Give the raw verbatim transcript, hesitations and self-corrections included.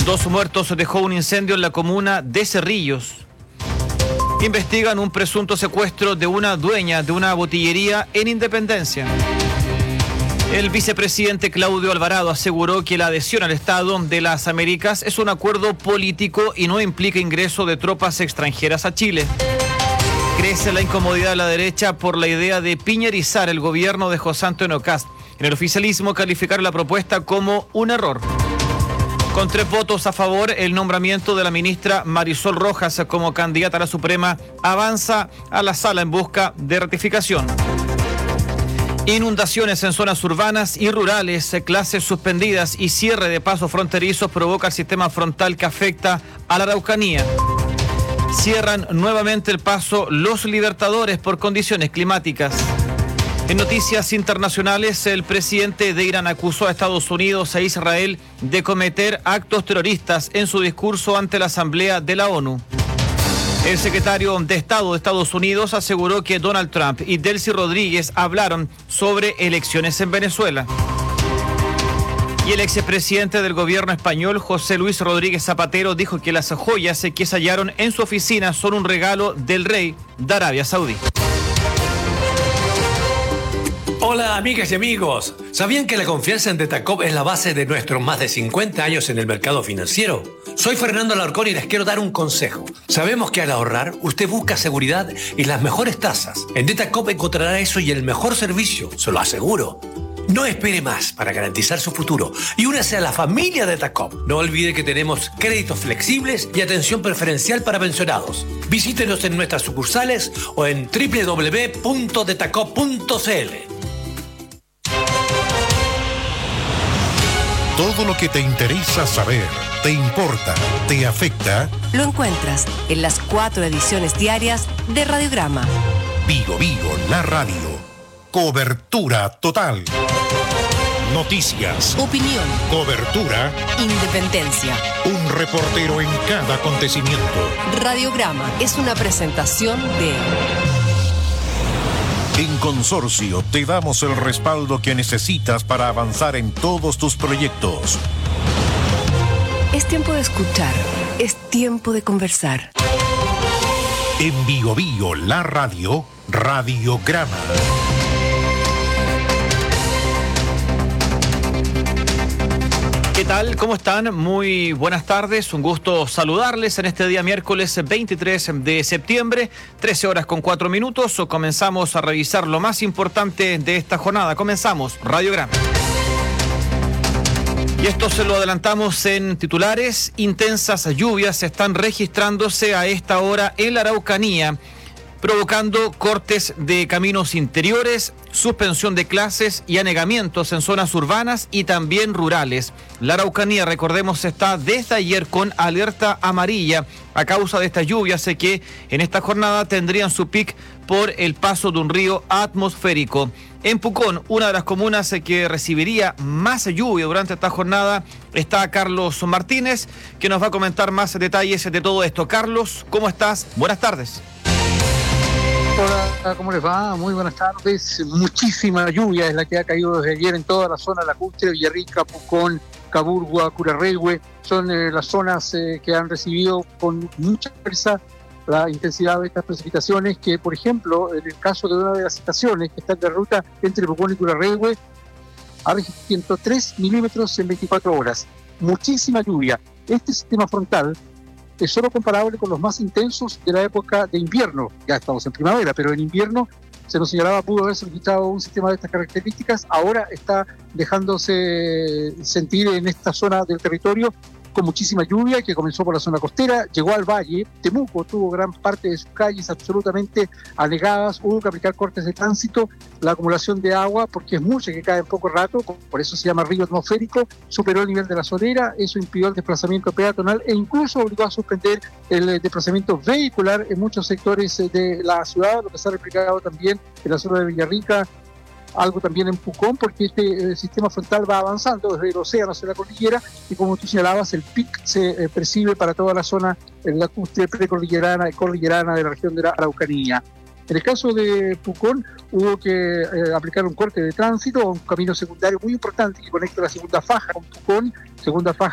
Dos muertos dejó un incendio en la comuna de Cerrillos. Investigan un presunto secuestro de una dueña de una botillería en Independencia. El vicepresidente Claudio Alvarado aseguró que la adhesión al Estado de las Américas es un acuerdo político y no implica ingreso de tropas extranjeras a Chile. Crece la incomodidad de la derecha por la idea de piñerizar el gobierno de José Antonio Kast. En el oficialismo calificaron la propuesta como un error. Con tres votos a favor, el nombramiento de la ministra Marisol Rojas como candidata a la Suprema avanza a la sala en busca de ratificación. Inundaciones en zonas urbanas y rurales, clases suspendidas y cierre de pasos fronterizos provoca el sistema frontal que afecta a la Araucanía. Cierran nuevamente el paso Los Libertadores por condiciones climáticas. En noticias internacionales, el presidente de Irán acusó a Estados Unidos e Israel de cometer actos terroristas en su discurso ante la Asamblea de la ONU. El secretario de Estado de Estados Unidos aseguró que Donald Trump y Delcy Rodríguez hablaron sobre elecciones en Venezuela. Y el expresidente del gobierno español, José Luis Rodríguez Zapatero, dijo que las joyas que se hallaron en su oficina son un regalo del rey de Arabia Saudí. Hola amigas y amigos, ¿sabían que la confianza en Detacop es la base de nuestros más de cincuenta años en el mercado financiero? Soy Fernando Alarcón y les quiero dar un consejo. Sabemos que al ahorrar, usted busca seguridad y las mejores tasas. En Detacop encontrará eso y el mejor servicio, se lo aseguro. No espere más para garantizar su futuro y únase a la familia Detacop. No olvide que tenemos créditos flexibles y atención preferencial para pensionados. Visítenos en nuestras sucursales o en doble u doble u doble u punto detacop punto c l. Todo lo que te interesa saber, te importa, te afecta, lo encuentras en las cuatro ediciones diarias de Radiograma. Vigo Vigo, la radio. Cobertura total. Noticias. Opinión. Cobertura. Independencia. Un reportero en cada acontecimiento. Radiograma es una presentación de... En Consorcio te damos el respaldo que necesitas para avanzar en todos tus proyectos. Es tiempo de escuchar, es tiempo de conversar. En Vigo Vigo, la radio, Radiograma. ¿Qué tal? ¿Cómo están? Muy buenas tardes. Un gusto saludarles en este día miércoles veintitrés de septiembre, trece horas con cuatro minutos. Comenzamos a revisar lo más importante de esta jornada. Comenzamos Radiograma. Y esto se lo adelantamos en titulares. Intensas lluvias están registrándose a esta hora en la Araucanía, provocando cortes de caminos interiores, suspensión de clases y anegamientos en zonas urbanas y también rurales. La Araucanía, recordemos, está desde ayer con alerta amarilla a causa de estas lluvias, sé que en esta jornada tendrían su pic por el paso de un río atmosférico. En Pucón, una de las comunas que recibiría más lluvia durante esta jornada, está Carlos Martínez, que nos va a comentar más detalles de todo esto. Carlos, ¿cómo estás? Buenas tardes. Hola, ¿cómo les va? Muy buenas tardes. Muchísima lluvia es la que ha caído desde ayer en toda la zona lacustre, Villarrica, Pucón, Caburgua, Curarrehue. Son eh, las zonas eh, que han recibido con mucha fuerza la intensidad de estas precipitaciones, que por ejemplo, en el caso de una de las estaciones que está en la ruta entre Pucón y Curarrehue, ha registrado ciento tres milímetros en veinticuatro horas. Muchísima lluvia. Este sistema frontal es solo comparable con los más intensos de la época de invierno. Ya estamos en primavera, pero en invierno se nos señalaba pudo haberse registrado un sistema de estas características. Ahora está dejándose sentir en esta zona del territorio con muchísima lluvia, que comenzó por la zona costera, llegó al valle. Temuco tuvo gran parte de sus calles absolutamente anegadas, hubo que aplicar cortes de tránsito. La acumulación de agua, porque es mucha que cae en poco rato, por eso se llama río atmosférico, superó el nivel de la solera, eso impidió el desplazamiento peatonal e incluso obligó a suspender el desplazamiento vehicular en muchos sectores de la ciudad, lo que se ha replicado también en la zona de Villarrica, algo también en Pucón, porque este eh, sistema frontal va avanzando desde el océano hacia la cordillera y, como tú señalabas, el pic se eh, percibe para toda la zona en la lacustre precordillerana y cordillerana de la región de la Araucanía. En el caso de Pucón hubo que eh, aplicar un corte de tránsito, un camino secundario muy importante que conecta la segunda faja con Pucón, segunda faja